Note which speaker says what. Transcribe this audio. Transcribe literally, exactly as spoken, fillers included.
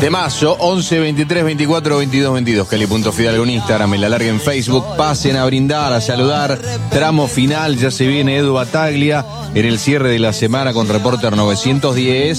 Speaker 1: Temazo, once, veintitrés, veinticuatro, veintidós, veintidós. Cali.Fidalgo en Instagram, en la larga en Facebook. Pasen a brindar, a saludar. Tramo final, ya se viene Edu Bataglia en el cierre de la semana con Reporter novecientos diez.